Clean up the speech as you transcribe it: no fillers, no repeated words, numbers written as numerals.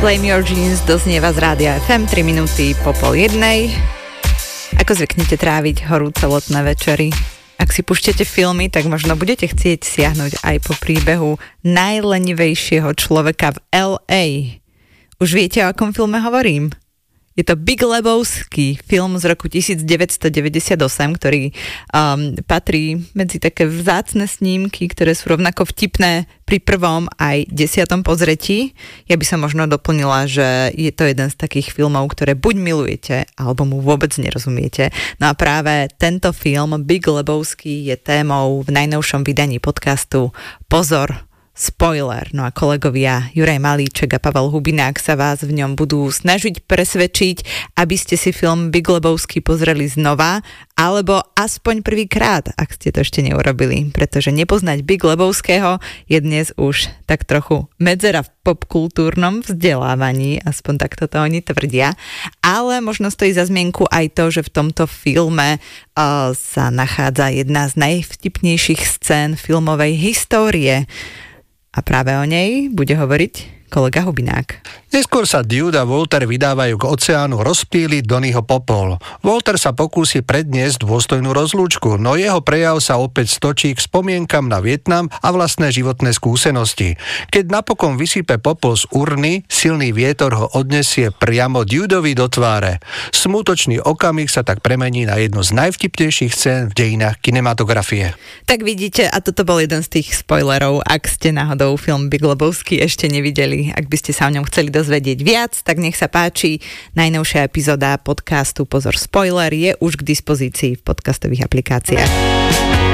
Reclaim Your Jeans doznieva z Rádia FM 3 minúty po 12:30. Ako zvyknete tráviť horúce letné večery? Ak si púšťate filmy, tak možno budete chcieť siahnuť aj po príbehu najlenivejšieho človeka v LA. Už viete, o akom filme hovorím? Je to Big Lebowski, film z roku 1998, ktorý patrí medzi také vzácne snímky, ktoré sú rovnako vtipné pri prvom aj 10. pozretí. Ja by som možno doplnila, že je to jeden z takých filmov, ktoré buď milujete, alebo mu vôbec nerozumiete. No a práve tento film, Big Lebowski, je témou v najnovšom vydaní podcastu Pozor, spoiler. No a kolegovia Juraj Malíček a Pavel Hubinák sa vás v ňom budú snažiť presvedčiť, aby ste si film Big Lebowski pozreli znova, alebo aspoň prvýkrát, ak ste to ešte neurobili, pretože nepoznať Big Lebowského je dnes už tak trochu medzera v popkultúrnom vzdelávaní, aspoň takto to oni tvrdia, ale možno stojí za zmienku aj to, že v tomto filme sa nachádza jedna z najvtipnejších scén filmovej histórie. A práve o nej bude hovoriť kolega Hubinák. Neskôr sa Dude a Walter vydávajú k oceánu rozptýliť Donnieho popol. Walter sa pokúsi predniesť dôstojnú rozlúčku, no jeho prejav sa opäť stočí k spomienkam na Vietnam a vlastné životné skúsenosti. Keď napokon vysype popol z urny, silný vietor ho odnesie priamo Dudeovi do tváre. Smutočný okamih sa tak premení na jednu z najvtipnejších scén v dejinách kinematografie. Tak vidíte, a toto bol jeden z tých spoilerov, ak ste náhodou film Big Lebowski ešte nevideli. Ak by ste sa o ňom chceli dozvedieť viac, tak nech sa páči. Najnovšia epizóda podcastu Pozor, spoiler je už k dispozícii v podcastových aplikáciách.